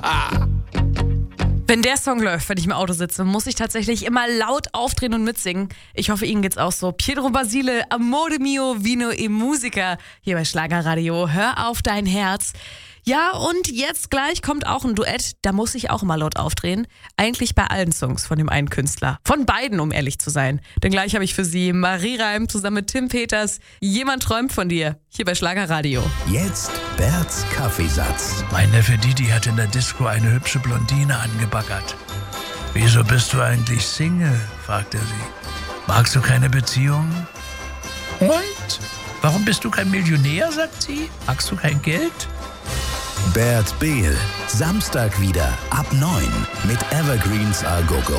Wenn der Song läuft, wenn ich im Auto sitze, muss ich tatsächlich immer laut aufdrehen und mitsingen. Ich hoffe, Ihnen geht's auch so. Pietro Basile, Amore mio, vino e musica. Hier bei Schlagerradio. Hör auf dein Herz. Ja, und jetzt gleich kommt auch ein Duett. Da muss ich auch immer laut aufdrehen. Eigentlich bei allen Songs von dem einen Künstler. Von beiden, um ehrlich zu sein. Denn gleich habe ich für Sie Marie Reim zusammen mit Tim Peters. Jemand träumt von dir. Hier bei Schlagerradio. Jetzt Berts Kaffeesatz. Mein Neffe Didi hat in der Disco eine hübsche Blondine angebaggert. »Wieso bist du eigentlich Single?« fragt er sie. »Magst du keine Beziehung?« »Und? Warum bist du kein Millionär?« sagt sie. »Magst du kein Geld?« Bert Behl, Samstag wieder ab 9 mit Evergreens A Go Go.